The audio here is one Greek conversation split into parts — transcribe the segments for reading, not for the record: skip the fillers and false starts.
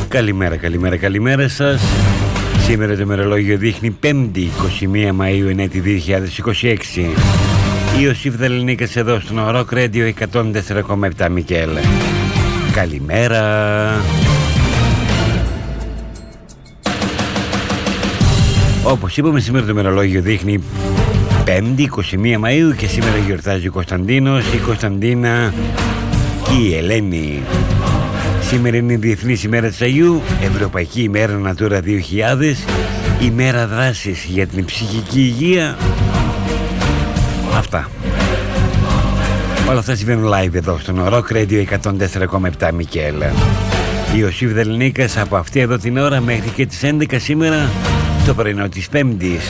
Καλημέρα σας. Σήμερα το ημερολόγιο δείχνει 5η 21 Μαΐου ενέτη 2026. Ιωσήφ Δελνίκας εδώ στον Rock Radio 104,7 Μικέλ. Καλημέρα. Όπως είπαμε, σήμερα το ημερολόγιο δείχνει 5η 21 Μαΐου και σήμερα γιορτάζει ο Κωνσταντίνος, η Κωνσταντίνα και η Ελένη. Σήμερα είναι η Διεθνής ημέρα της Αγιού, Ευρωπαϊκή ημέρα Natura 2000, ημέρα δράσης για την ψυχική υγεία. Αυτά. Όλα αυτά συμβαίνουν live εδώ στον Rock Radio 104,7 Μικέλ. Ιωσήφ Δελνίκας από αυτή εδώ την ώρα μέχρι και τις 11 σήμερα, το πρωινό της Πέμπτης.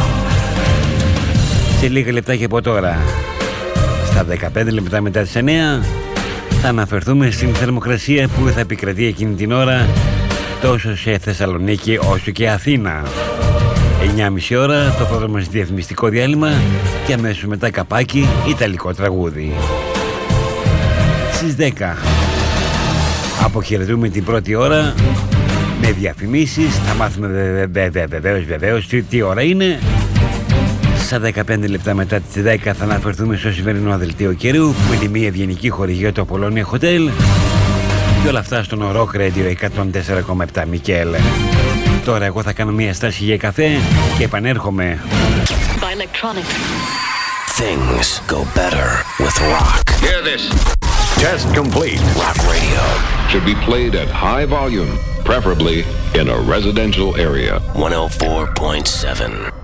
Σε λίγα λεπτάκια από τώρα, στα 15 λεπτά μετά τις 9, θα αναφερθούμε στην θερμοκρασία που θα επικρατεί εκείνη την ώρα τόσο σε Θεσσαλονίκη όσο και Αθήνα. 9.30 ώρα το πρώτο μας διαφημιστικό διάλειμμα και αμέσως μετά καπάκι ιταλικό τραγούδι. Στις 10 αποχαιρετούμε την πρώτη ώρα με διαφημίσεις. Θα μάθουμε βεβαίως τι ώρα είναι. Στα 15 λεπτά μετά τις 10 θα αναφερθούμε στο σημερινό δελτίο καιρού που είναι μια ευγενική χορηγία του Apollonia Hotel και όλα αυτά στον Rock Radio 104,7 Μικέλ. Τώρα εγώ θα κάνω μια στάση για καφέ και επανέρχομαι. Things go better with rock. Hear this. Test complete. Rock radio Should be played at high volume, preferably in a residential area. 104.7.